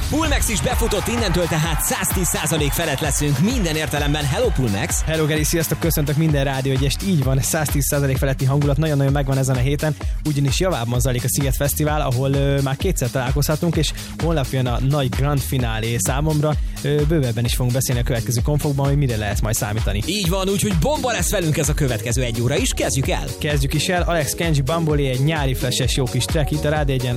Pulmax is befutott, innentől tehát 110% felett leszünk minden értelemben. Hello Pulmax! Hello Geri, sziasztok, köszöntök minden rádióegyest. Így van, 110% feletti hangulat nagyon-nagyon megvan ezen a héten, ugyanis javában zajlik a Sziget Fesztivál, ahol már kétszer találkozhatunk, és holnap jön a nagy grand finálé számomra. Bővebben is fogunk beszélni a következő konfokban, hogy mire lehet majd számítani. Így van, úgyhogy bomba lesz velünk ez a következő 1 óra is. Kezdjük el! Kezdjük is el. Alex Kenji Bambolé, egy nyári flashes jó kis track itt a Rádió 1-en.